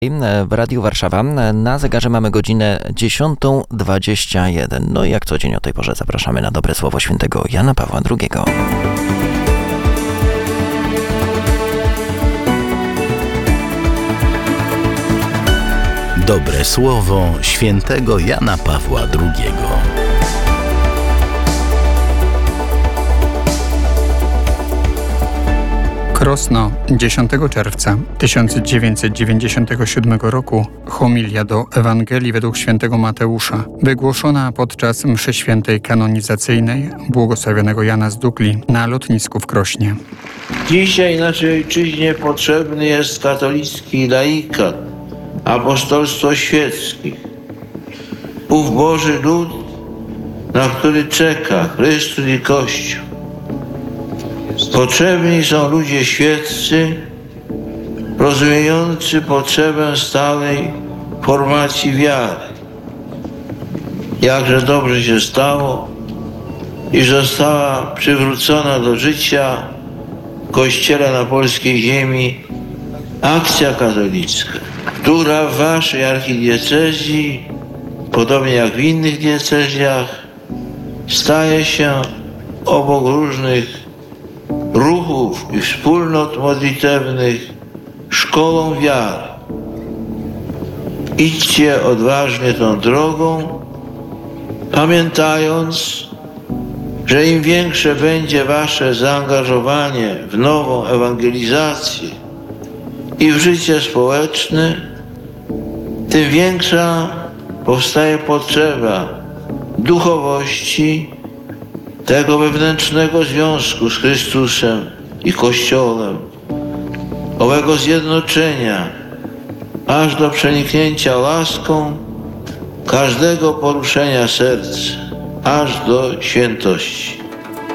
W Radiu Warszawa. Na zegarze mamy godzinę 10:21. No i jak co dzień o tej porze zapraszamy na dobre słowo świętego Jana Pawła II. Dobre słowo świętego Jana Pawła II. Krosno, 10 czerwca 1997 roku, homilia do Ewangelii według świętego Mateusza, wygłoszona podczas mszy świętej kanonizacyjnej błogosławionego Jana z Dukli na lotnisku w Krośnie. Dzisiaj naszej ojczyźnie potrzebny jest katolicki laikat, apostolstwo świeckich, ów Boży lud, na który czeka Chrystus i Kościół. Potrzebni są ludzie świeccy, rozumiejący potrzebę stałej formacji wiary. Jakże dobrze się stało, iż została przywrócona do życia w Kościele na polskiej ziemi akcja katolicka, która w waszej archidiecezji, podobnie jak w innych diecezjach, staje się obok różnych ruchów i wspólnot modlitewnych szkołą wiary. Idźcie odważnie tą drogą, pamiętając, że im większe będzie wasze zaangażowanie w nową ewangelizację i w życie społeczne, tym większa powstaje potrzeba duchowości, tego wewnętrznego związku z Chrystusem i Kościołem, owego zjednoczenia, aż do przeniknięcia laską każdego poruszenia serca, aż do świętości.